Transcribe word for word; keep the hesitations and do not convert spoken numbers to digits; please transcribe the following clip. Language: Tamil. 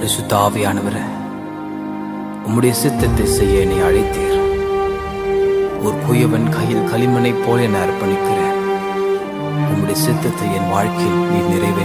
பரிசுத்த ஆவியானவரே, உம்முடைய சித்தத்தை செய்ய என்னை அழைத்தீர். ஒரு குயவன் கையில் களிமண்ணை போல என அர்ப்பணிக்கிறேன். உம்முடைய சித்தத்தை என் வாழ்க்கையில் நீ நிறைவேற்ற